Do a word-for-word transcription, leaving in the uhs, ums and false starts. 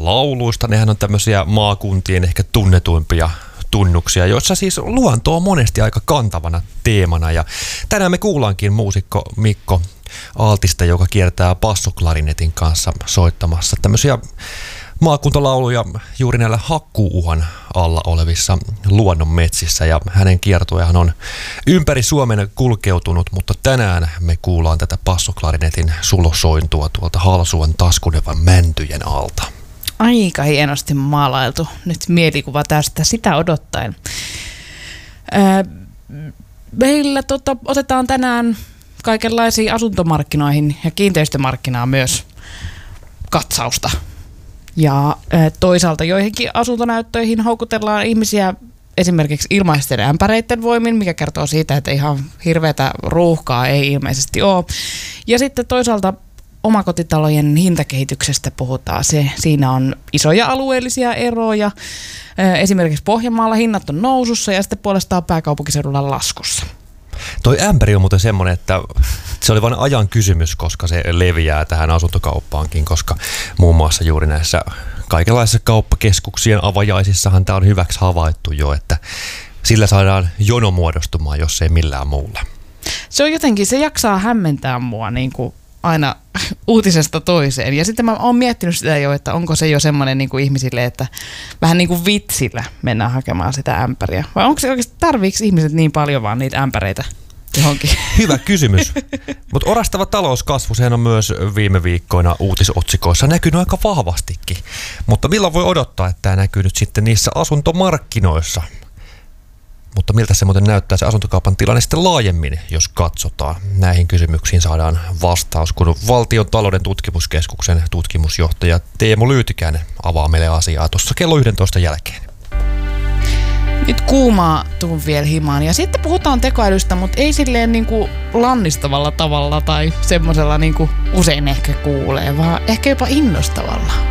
maakuntalauluista. Nehän on tämmöisiä maakuntien ehkä tunnetuimpia tunnuksia, joissa siis luonto on monesti aika kantavana teemana. Ja tänään me kuullaankin muusikko Mikko Aaltista, joka kiertää bassoklarinetin kanssa soittamassa tämmöisiä maakuntalauluja juuri näillä hakkuuuhan alla olevissa luonnonmetsissä, ja hänen kiertuehan on ympäri Suomen kulkeutunut, mutta tänään me kuullaan tätä bassoklarinetin sulosointua tuolta Halsuan Taskunevan mäntyjen alta. Aika hienosti maalailtu nyt mielikuva tästä, sitä odottaen. Öö, meillä tota, otetaan tänään kaikenlaisiin asuntomarkkinoihin ja kiinteistömarkkinaan myös katsausta. Ja toisaalta joihinkin asuntonäyttöihin houkutellaan ihmisiä esimerkiksi ilmaisten ämpäreiden voimin, mikä kertoo siitä, että ihan hirveätä ruuhkaa ei ilmeisesti ole. Ja sitten toisaalta omakotitalojen hintakehityksestä puhutaan. Se, siinä on isoja alueellisia eroja. Esimerkiksi Pohjanmaalla hinnat on nousussa ja sitten puolestaan pääkaupunkiseudulla laskussa. Toi ämpäri on muuten semmoinen, että se oli vain ajan kysymys, koska se leviää tähän asuntokauppaankin, koska muun muassa juuri näissä kaikenlaisissa kauppakeskuksien avajaisissahan tämä on hyväksi havaittu jo, että sillä saadaan jono muodostumaan, jos ei millään muulla. Se on jotenkin, se jaksaa hämmentää mua niin kuin aina uutisesta toiseen. Ja sitten mä oon miettinyt sitä jo, että onko se jo semmoinen niin kuin ihmisille, että vähän niin kuin vitsillä mennään hakemaan sitä ämpäriä. Vai onko se oikeasti, tarviiko ihmiset niin paljon vaan niitä ämpäreitä johonkin? Hyvä kysymys. Mutta orastava talouskasvu, sehän on myös viime viikkoina uutisotsikoissa näkynyt aika vahvastikin. Mutta milloin voi odottaa, että tämä näkyy nyt sitten niissä asuntomarkkinoissa? Mutta miltä se muuten näyttää se asuntokaupan tilanne sitten laajemmin, jos katsotaan? Näihin kysymyksiin saadaan vastaus, kun Valtion talouden tutkimuskeskuksen tutkimusjohtaja Teemu Lyytikäinen avaa meille asiaa tuossa kello yksitoista jälkeen. Nyt kuumaa tuun vielä himaan. Ja sitten puhutaan tekoälystä, mutta ei silleen niin kuin lannistavalla tavalla tai semmoisella niin kuin usein ehkä kuulee, vaan ehkä jopa innostavalla.